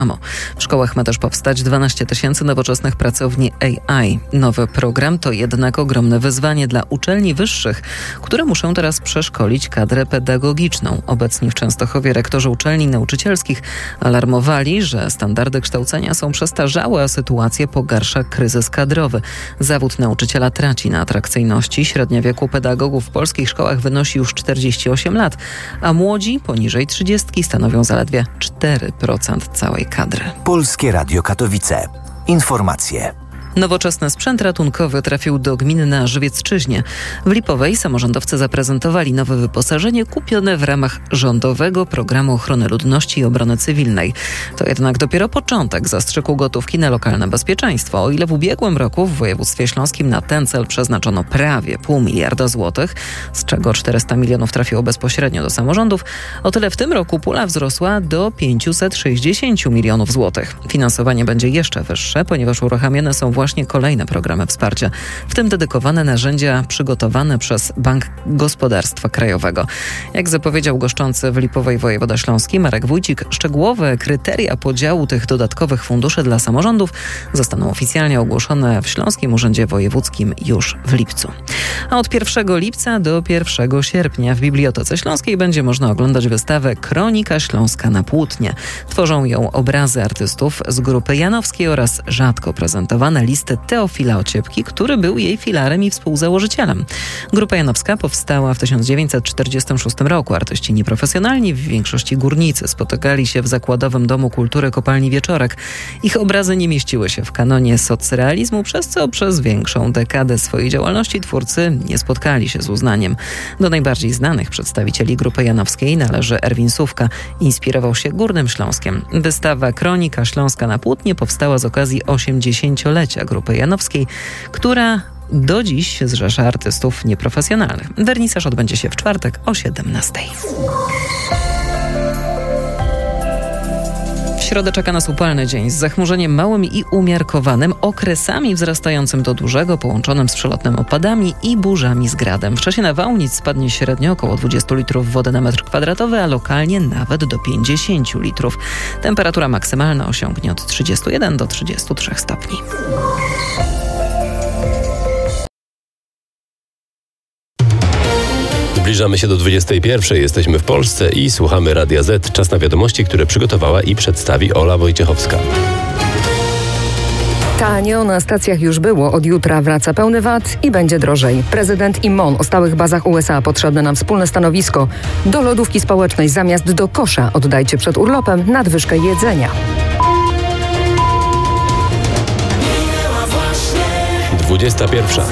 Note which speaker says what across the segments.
Speaker 1: W szkołach ma też powstać 12 000 nowoczesnych pracowni AI. Nowy program to jednak ogromne wyzwanie dla uczelni wyższych, które muszą teraz przeszkolić kadrę pedagogiczną. Obecnie w Częstochowie rektorzy uczelni nauczycielskich alarmowali, że standardy kształcenia są przestarzałe, a sytuację pogarsza kryzys kadrowy. Zawód nauczyciela traci na atrakcyjności. Średnia wieku pedagogów w polskich szkołach wynosi już 48 lat, a młodzi poniżej 30 stanowią zaledwie 4% całej kadry.
Speaker 2: Polskie Radio Katowice. Informacje.
Speaker 1: Nowoczesny sprzęt ratunkowy trafił do gminy na Żywiecczyźnie. W Lipowej samorządowcy zaprezentowali nowe wyposażenie kupione w ramach rządowego programu ochrony ludności i obrony cywilnej. To jednak dopiero początek zastrzyku gotówki na lokalne bezpieczeństwo. O ile w ubiegłym roku w województwie śląskim na ten cel przeznaczono prawie 500 000 złotych, z czego 400 milionów trafiło bezpośrednio do samorządów, o tyle w tym roku pula wzrosła do 560 milionów złotych. Finansowanie będzie jeszcze wyższe, ponieważ uruchamiane są właśnie kolejne programy wsparcia, w tym dedykowane narzędzia przygotowane przez Bank Gospodarstwa Krajowego. Jak zapowiedział goszczący w Lipowej wojewoda śląski Marek Wójcik, szczegółowe kryteria podziału tych dodatkowych funduszy dla samorządów zostaną oficjalnie ogłoszone w Śląskim Urzędzie Wojewódzkim już w lipcu. A od 1 lipca do 1 sierpnia w Bibliotece Śląskiej będzie można oglądać wystawę Kronika Śląska na płótnie. Tworzą ją obrazy artystów z grupy janowskiej oraz rzadko prezentowane listy Teofila Ociepki, który był jej filarem i współzałożycielem. Grupa janowska powstała w 1946 roku. Artyści nieprofesjonalni, w większości górnicy, spotykali się w Zakładowym Domu Kultury Kopalni Wieczorek. Ich obrazy nie mieściły się w kanonie socrealizmu, przez co przez większą dekadę swojej działalności twórcy nie spotkali się z uznaniem. Do najbardziej znanych przedstawicieli grupy janowskiej należy Erwin Sówka. Inspirował się Górnym Śląskiem. Wystawa Kronika Śląska na płótnie powstała z okazji 80-lecia grupy janowskiej, która do dziś zrzesza artystów nieprofesjonalnych. Wernisaż odbędzie się w czwartek o 17:00. W środę czeka nas upalny dzień z zachmurzeniem małym i umiarkowanym, okresami wzrastającym do dużego, połączonym z przelotnymi opadami i burzami z gradem. W czasie nawałnic spadnie średnio około 20 litrów wody na metr kwadratowy, a lokalnie nawet do 50 litrów. Temperatura maksymalna osiągnie od 31 do 33 stopni.
Speaker 3: Zbliżamy się do 21:00. Jesteśmy w Polsce i słuchamy Radia Z. Czas na wiadomości, które przygotowała i przedstawi Ola Wojciechowska.
Speaker 4: Tanio na stacjach już było, od jutra wraca pełny VAT i będzie drożej. Prezydent Imon o stałych bazach USA. Potrzebne nam wspólne stanowisko. Do lodówki społecznej zamiast do kosza oddajcie przed urlopem nadwyżkę jedzenia.
Speaker 3: 21:00.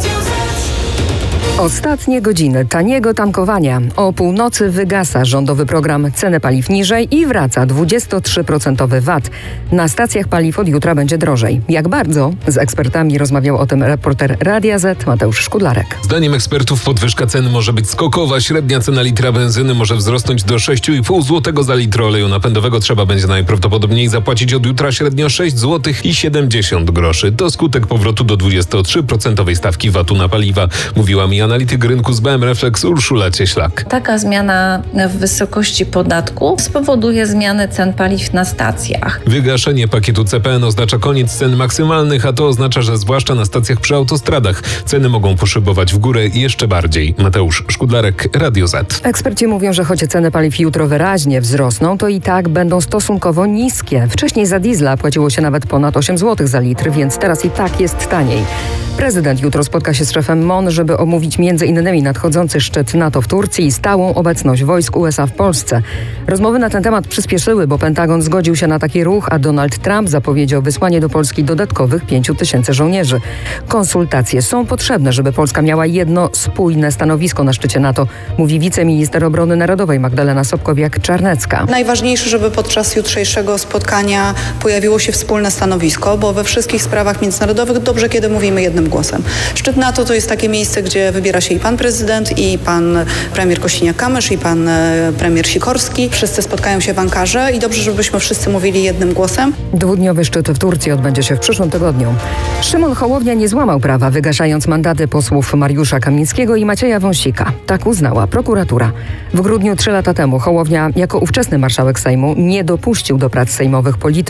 Speaker 4: Ostatnie godziny taniego tankowania. O północy wygasa rządowy program Ceny paliw niżej i wraca 23% VAT. Na stacjach paliw od jutra będzie drożej. Jak bardzo? Z ekspertami rozmawiał o tym reporter Radia Z Mateusz Szkudlarek.
Speaker 5: Zdaniem ekspertów podwyżka cen może być skokowa. Średnia cena litra benzyny może wzrosnąć do 6,5 zł za litr oleju napędowego. Trzeba będzie najprawdopodobniej zapłacić od jutra średnio 6,70 zł. To skutek powrotu do 23% stawki VAT-u na paliwa, mówiła mi analityk rynku z BM Reflex Urszula Cieślak.
Speaker 6: Taka zmiana w wysokości podatku spowoduje zmianę cen paliw na stacjach.
Speaker 5: Wygaszenie pakietu CPN oznacza koniec cen maksymalnych, a to oznacza, że zwłaszcza na stacjach przy autostradach ceny mogą poszybować w górę jeszcze bardziej. Mateusz Szkudlarek, Radio Z.
Speaker 4: Eksperci mówią, że choć ceny paliw jutro wyraźnie wzrosną, to i tak będą stosunkowo niskie. Wcześniej za diesla płaciło się nawet ponad 8 zł za litr, więc teraz i tak jest taniej. Prezydent jutro spotka się z szefem MON, żeby omówić m.in. nadchodzący szczyt NATO w Turcji i stałą obecność wojsk USA w Polsce. Rozmowy na ten temat przyspieszyły, bo Pentagon zgodził się na taki ruch, a Donald Trump zapowiedział wysłanie do Polski dodatkowych 5 000 żołnierzy. Konsultacje są potrzebne, żeby Polska miała jedno spójne stanowisko na szczycie NATO, mówi wiceminister obrony narodowej Magdalena Sobkowiak-Czarnecka.
Speaker 7: Najważniejsze, żeby podczas jutrzejszego spotkania pojawiło się wspólne stanowisko, bo we wszystkich sprawach międzynarodowych dobrze, kiedy mówimy jednym głosem. Szczyt NATO to jest takie miejsce, gdzie wybiera się i pan prezydent, i pan premier Kosiniak-Kamysz, i pan premier Sikorski. Wszyscy spotkają się w Ankarze i dobrze, żebyśmy wszyscy mówili jednym głosem.
Speaker 4: Dwudniowy szczyt w Turcji odbędzie się w przyszłym tygodniu. Szymon Hołownia nie złamał prawa, wygaszając mandaty posłów Mariusza Kamińskiego i Macieja Wąsika. Tak uznała prokuratura. W grudniu 3 lata temu Hołownia, jako ówczesny marszałek Sejmu, nie dopuścił do prac sejmowych polityków